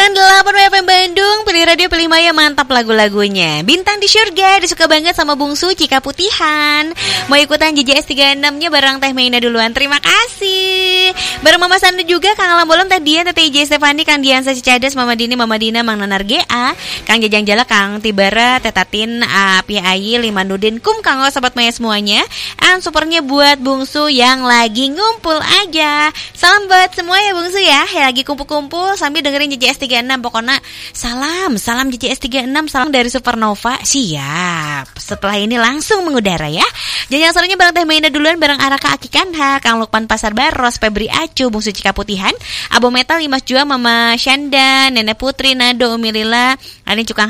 101,8 FM Bandung, pilih radio, pilih Maya, mantap lagu-lagunya. Bintang di Surga, disuka banget sama Bungsu Cika Putihan. Mau ikutan JJS 36-nya bareng Teh Meina duluan, terima kasih. Bareng Mama Sandu juga, Kang Alam Bolon, Teh Dian, Teh J Stefani, Kang Dian Cadas, Mama Dini, Mama Dina, Mang Nanar GA, Kang Jajang Jala, Kang Tibara, Teh Tatin, Pia Ayi, Limanudin, Kang Sobat Maya semuanya. And supernya buat Bungsu yang lagi ngumpul aja. Salam buat semua ya Bungsu ya, yang lagi kumpul-kumpul sambil dengerin JJS 36. Pokoknya salam JJS 36, salam dari Supernova. Siap. Setelah ini langsung mengudara ya. Jangan serunya bareng Teh Meina duluan, bareng Araka Aki Kanha, Kang Lukman Pasar Baros, Febri Acu, Bungsu Cika Putihan, Abo Metal, Limas Jua, Mama Syanda, Nenek Putri, Nado, Umi Lila, Ani Cukang